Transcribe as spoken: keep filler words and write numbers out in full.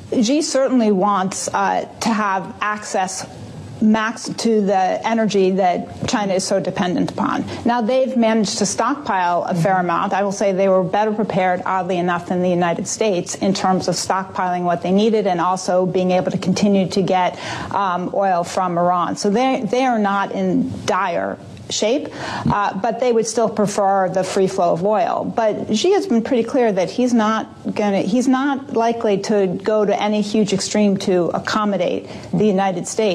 Xi certainly wants uh, to have access max to the energy that China is so dependent upon. Now, they've managed to stockpile a fair amount. I will say they were better prepared, oddly enough, than the United States in terms of stockpiling what they needed and also being able to continue to get um, oil from Iran. So they they are not in dire shape, uh, but they would still prefer the free flow of oil. But Xi has been pretty clear that he's not going to, he's not likely to go to any huge extreme to accommodate the United States.